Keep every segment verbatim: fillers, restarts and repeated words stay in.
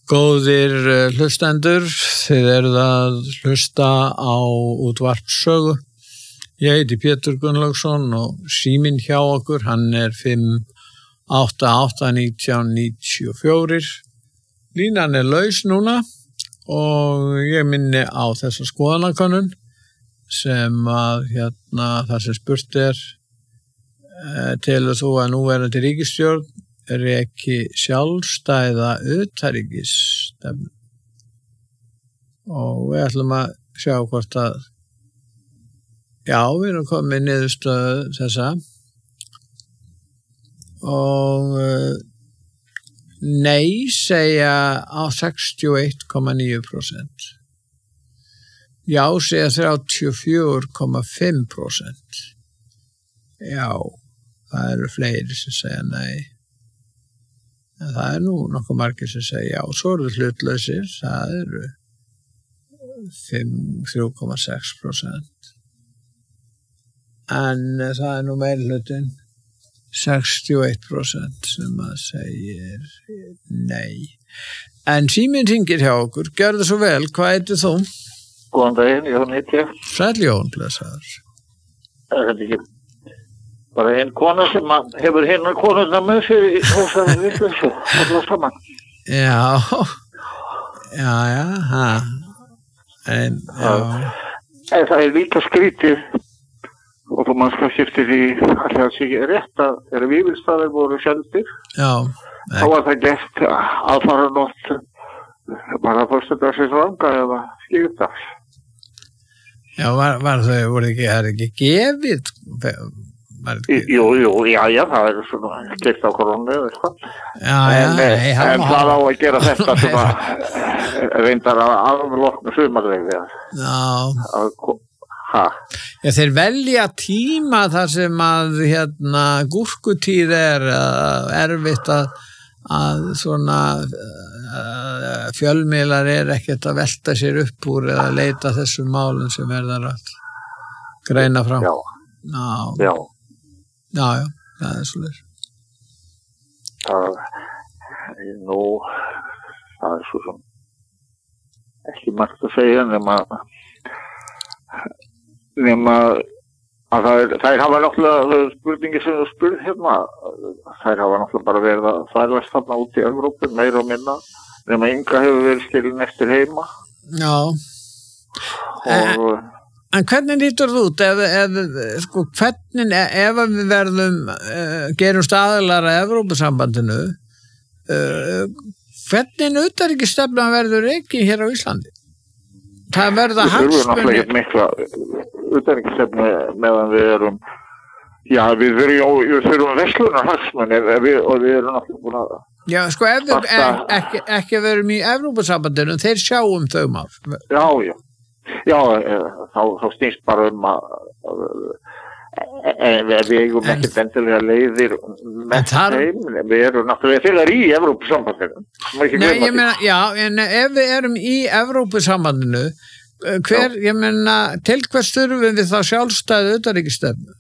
Góðir hlustendur, þið eruð að hlusta á útvarp Sögu. Ég heiti Pétur Gunnlaugsson og síminn hjá okkur, hann er fimm átta átta nítján níutíu og fjögur. Línan er laus núna og ég minni á þessa skoðanakönnun sem að hérna það sem spurt er eh, telur þú að núverandi ríkisstjórn er ekki sjálfstæða utanríkisstefnu. Og við ætlum að sjá hvort að já, við erum komið niðurstöðu þessa og uh, nei segja á sextíu og eitt komma níu prósent. Já segja þrjátíu og fjögur komma fimm prósent. Já, það eru fleiri sem segja nei. En það er nú nokkuð margir sem segja já, svo eru hlutlausir, það eru þrjú komma sex prósent. En það er nú meirihlutin sextíu og eitt prósent sem að segir nei. En síminn hringir hjá okkur, gjörðu svo vel, hvað heitir þú? Góðan daginn, Jón heiti ég. Sæll Jón, blessaður. Það er ekki bara einn kona sem hefur hérna konuna með sér í þessari vitleysu, allar saman. Já, já, já, ha. En, já. En það er líka skrítið og þú mann skal skiptir í að það sé ekki rétt að þegar Vífilsstaðir voru seldir, já, þá var það gert aðfara nótt bara föstudagsins vanga eða skiptags. Já, var, var þau, voru ekki, það er ekki gefið? Jú, jú, já, já, það er svona skipt á koronu eða eitthvað. Já, já, en, nei, en það á að gera þetta sem að reyndar að aflokna sumarleyfi. Já. Ha. Já, þeir velja tíma þar sem að hérna gúrkutíð er uh, erfitt að, að svona uh, fjölmiðlar er ekkert að velta sér upp úr eða leita þessum málum sem verður að greina frá. Já. Já. Já. Já, já, það er svolítið. Það, nú, það er svo sem ekki margt að segja nema nema að það er, þær hafa náttúrulega spurningi sem þú spurð hérna, þær hafa náttúrulega bara verið að þærlast þarna út í Evrópu, meira og minna, nema Inga hefur verið skilin eftir heima. Já. Og En hvernig lítur þú út ef, ef, sko, hvernig, ef við verðum, uh, gerum staðalara Evrópusambandinu, uh, hvernig utanríkisstefna verður ekki hér á Íslandi? Það verða hagsmunir. Við þurfum náttúrulega ekki mikla utanríkisstefnu meðan við erum, já, við þurfum, við þurfum verslunar hagsmunir og við erum náttúrulega búin að... Já, sko, ef við ekki, ekki verum í Evrópusambandinu, þeir sjáum þau mál. Já, já. Já, þá, þá snýst bara um að, að við eigum ekkert endilega leiðir með þar... þeim, við erum náttúrulega þegar í Evrópusambandinu. Nei, ég meina, já, en ef við erum í Evrópusambandinu, hver, já. Ég meina, til hvers þurfum við þá sjálfstæðu utanríkisstefnu?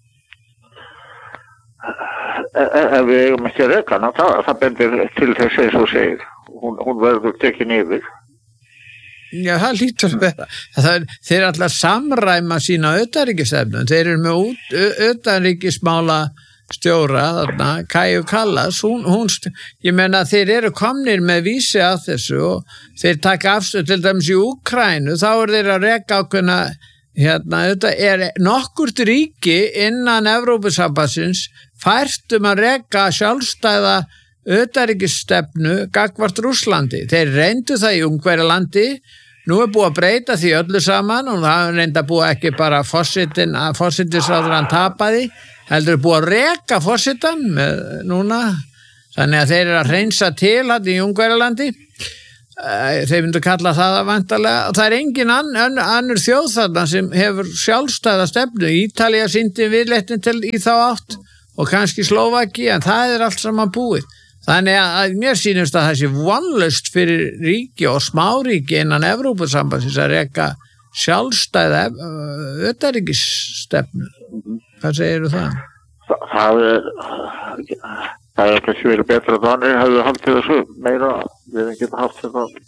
Ef við eigum ekki að reka hana, það, það bendir til þess eins og segir, hún, hún verður tekin yfir. Já, það lítur að vera. Það er, þeir allar samræma sína utanríkisstefnu. Þeir eru með út, utanríkismála stjóra, þarna, Kaju Kallas, hún, hún, ég meina þeir eru komnir með vísi að þessu og þeir taka afstöð til dæmis í Úkraínu, þá eru þeir að reka ákveðna, hérna, þetta er nokkurt ríki innan Evrópusambandsins fært um að reka sjálfstæða utanríkisstefnu gagnvart Rússlandi. Þeir reyndu það í Ungverjalandi, nú er búið að breyta því öllu saman og það er reynda búið ekki bara forsetin, að forsetisráður hann tapaði, heldur er búið að reka forsetan með núna, þannig að þeir eru að hreinsa til hann í Ungverjalandi, þeir myndu kalla það að vantarlega, og það er engin ann, ann, annur þjóð þarna sem hefur sjálfstæða stefnu. Ítalía sýndi viðleitni til í þá átt og kannski Slóvaki, en það er allt saman búið. Þannig að mér sýnist að það sé vonlaust fyrir ríki og smáríki innan Evrópusambandsins að reka sjálfstæða utanríkisstefnu. Hvað segirðu það? Það er, það er kannski verið betra að þannig hefðu haldið þessu meira, við hefum getað haft þetta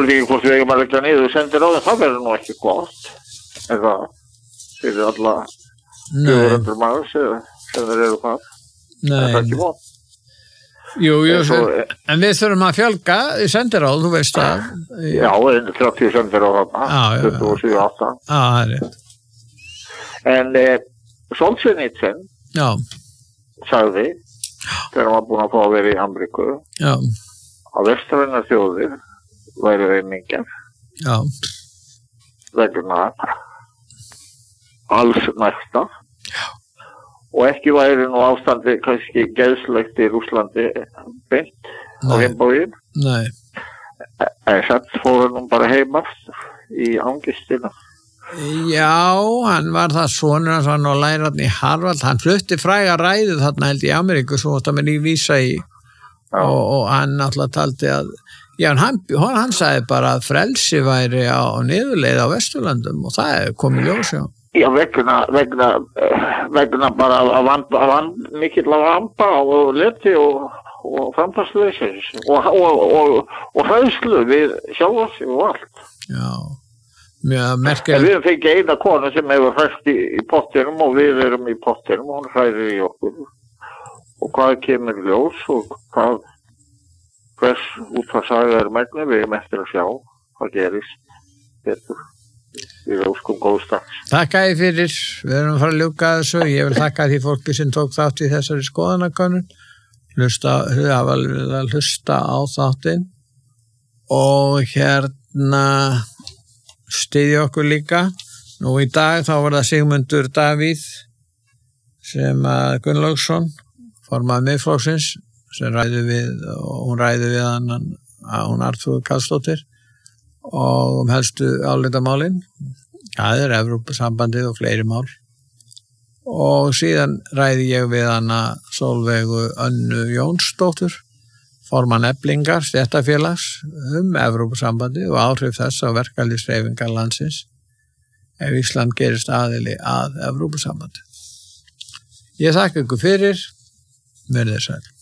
spurningi hvort við eigum að leggja niður sendiráðin, það verður nú ekki gott. Eða fyrir alla fjögur hundruð manns sem þeir eru það. Nei. Það er ekki von. Jú, jú, En svo, en við þurfum að fjölga í sendiráð, þú veist það. já, en þrjátíu sendiráð þarna, Já, já, já. tuttugu og sjö átta. Já, það er rétt. En eh, Solzhenitsyn Já, sagði, þegar hann var búinn að fá að vera í Ameríku, já, að vestrænar þjóðir væri reyningjar já, vegna alls næsta. Já. Og ekki væri nú ástandi kannski geðslegt í Rússlandi beint á heimboðin. nei. En samt fór hann bara heimast í angistina. Já, hann var það sonur hans var nú að læra hann í Harvard, hann flutti fræga ræðu þarna held í Ameríku svo þetta með nýjum vísa í og, og hann náttúrulega taldi að já, hann, hann, hann sagði bara að frelsi væri á, á niðurleið á Vesturlandum og það er komið ljós, já. Já, vegna, vegna, vegna bara að vanda, að vanda mikill að vamba og leti og, og framfærsleysis og, og, og, og hræðslu við sjálfa sig og allt. Já, mjög merkilegt. En við hefum fengið eina konu sem hefur hræst í, í pottinum og við erum í pottinum og hún hræðir í okkur. Og hvað kemur ljós og hvað, hvers útfarsaga er megni við erum eftir að sjá hvað gerist betur. Við óskum góðstans. Takk að þið fyrir, við erum að fara að ljúka þessu, ég vil þakka því fólki sem tók þátt í þessari skoðanakönnun, hlusta, hafa verið að hlusta á þáttinn og hérna styðja okkur líka. Nú í dag þá var það Sigmundur Davíð sem að Gunnlaugsson, formaður Miðflokksins, sem ræði við, og hún ræði við hann, hún Arnþrúður Karlsdóttir, og um helstu álitamálin, það er Evrópusambandið og fleiri mál. Og síðan ræði ég við hana Sólveigu Önnu Jónsdóttur, formann Eflingar stéttarfélags um Evrópusambandið og áhrif þess á verkalýðshreyfingar landsins ef Ísland gerist aðili að Evrópusambandið. Ég þakka ykkur fyrir, verið þér sæl.